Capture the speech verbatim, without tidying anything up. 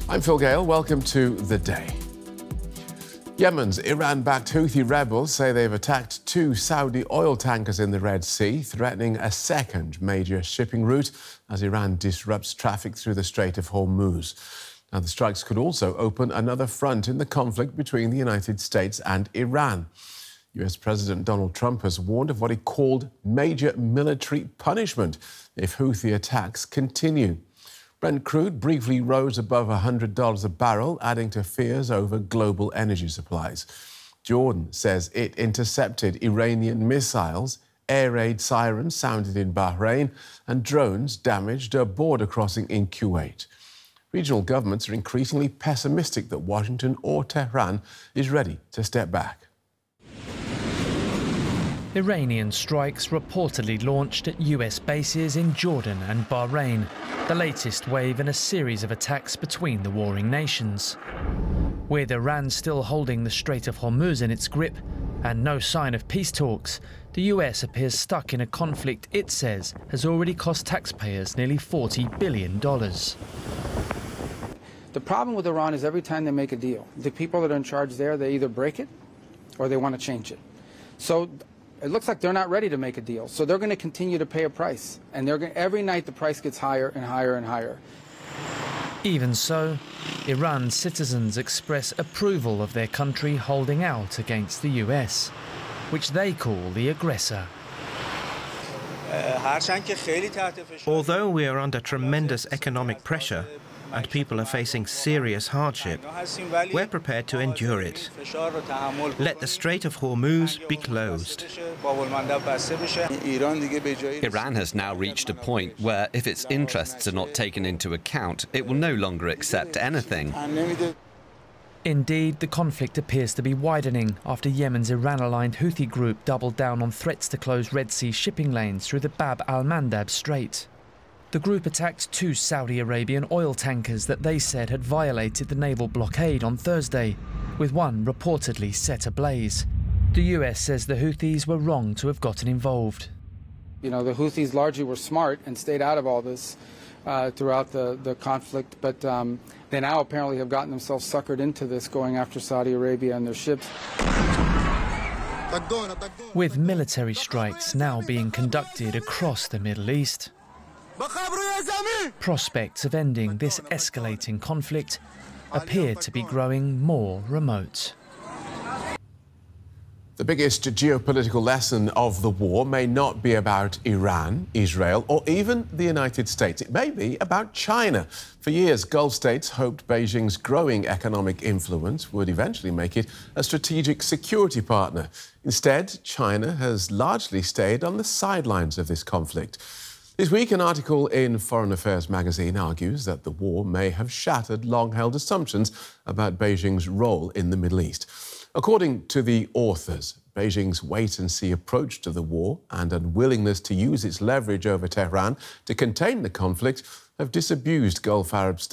I'm Phil Gale. Welcome to The Day. Yemen's Iran-backed Houthi rebels say they've attacked two Saudi oil tankers in the Red Sea, threatening a second major shipping route as Iran disrupts traffic through the Strait of Hormuz. Now, the strikes could also open another front in the conflict between the United States and Iran. U S President Donald Trump has warned of what he called major military punishment if Houthi attacks continue. Brent crude briefly rose above one hundred dollars a barrel, adding to fears over global energy supplies. Jordan says it intercepted Iranian missiles, air raid sirens sounded in Bahrain, and drones damaged a border crossing in Kuwait. Regional governments are increasingly pessimistic that Washington or Tehran is ready to step back. Iranian strikes reportedly launched at U S bases in Jordan and Bahrain, the latest wave in a series of attacks between the warring nations. With Iran still holding the Strait of Hormuz in its grip and no sign of peace talks, the U S appears stuck in a conflict it says has already cost taxpayers nearly forty billion dollars. The problem with Iran is every time they make a deal, the people that are in charge there, they either break it or they want to change it. So it looks like they're not ready to make a deal, so they're going to continue to pay a price. And they're going, every night the price gets higher and higher and higher. Even so, Iran's citizens express approval of their country holding out against the U S, which they call the aggressor. Although we are under tremendous economic pressure and people are facing serious hardship, we're prepared to endure it. Let the Strait of Hormuz be closed. Iran has now reached a point where, if its interests are not taken into account, it will no longer accept anything. Indeed, the conflict appears to be widening after Yemen's Iran-aligned Houthi group doubled down on threats to close Red Sea shipping lanes through the Bab al-Mandab Strait. The group attacked two Saudi Arabian oil tankers that they said had violated the naval blockade on Thursday, with one reportedly set ablaze. The U S says the Houthis were wrong to have gotten involved. You know, the Houthis largely were smart and stayed out of all this uh, throughout the, the conflict, but um, they now apparently have gotten themselves suckered into this, going after Saudi Arabia and their ships. With military strikes now being conducted across the Middle East, prospects of ending this escalating conflict appear to be growing more remote. The biggest geopolitical lesson of the war may not be about Iran, Israel, or even the United States. It may be about China. For years, Gulf states hoped Beijing's growing economic influence would eventually make it a strategic security partner. Instead, China has largely stayed on the sidelines of this conflict. This week, an article in Foreign Affairs magazine argues that the war may have shattered long-held assumptions about Beijing's role in the Middle East. According to the authors, Beijing's wait-and-see approach to the war and unwillingness to use its leverage over Tehran to contain the conflict have disabused Gulf Arab states